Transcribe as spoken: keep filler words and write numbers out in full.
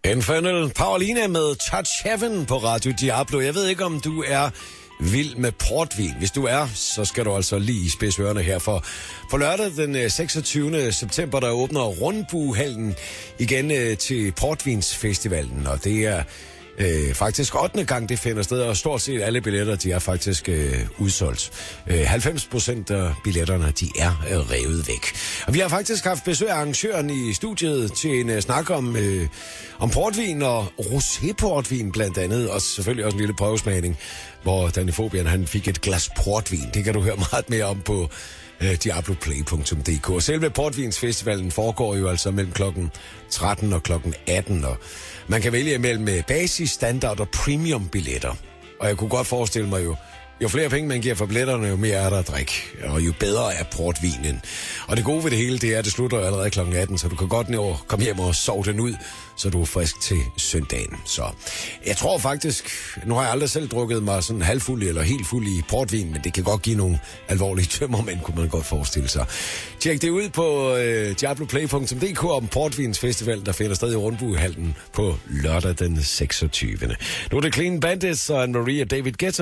Infernal Paulina med Touch Heaven på Radio Diablo. Jeg ved ikke, om du er vild med portvin. Hvis du er, så skal du altså lige spidse ørerne her. For, for lørdag den seksogtyvende september, der åbner Rundbuehallen igen øh, til Portvinsfestivalen. Og det er øh, faktisk ottende gang, det finder sted, og stort set alle billetter, de er faktisk øh, udsolgt. Øh, halvfems procent af billetterne, de er øh, revet væk. Og vi har faktisk haft besøg af arrangøren i studiet til en uh, snak om, øh, om portvin og rosé-portvin blandt andet, og selvfølgelig også en lille prøvesmagning, hvor Danifobian han fik et glas portvin. Det kan du høre meget mere om på øh, diabloplay punktum d k. Selve Portvinsfestivalen foregår jo altså mellem klokken tretten og klokken atten, og man kan vælge mellem basis, standard og premium billetter. Og jeg kunne godt forestille mig jo, jo flere penge man giver for billetterne, jo mere er der at drikke, og jo bedre er portvinen. Og det gode ved det hele, det er, at det slutter allerede klokken atten, så du kan godt nå at komme hjem og sove den ud, så du er frisk til søndagen. Så jeg tror faktisk, nu har jeg aldrig selv drukket mig sådan halvfuld eller helt fuld i portvin, men det kan godt give nogle alvorlige tømmermænd, kunne man godt forestille sig. Tjek det ud på øh, diabloplay punktum d k om Portvinsfestival, der finder sted i Rundbuehallen på lørdag den seksogtyvende Nu er det Clean Bandits og Anne-Marie og David Guetta.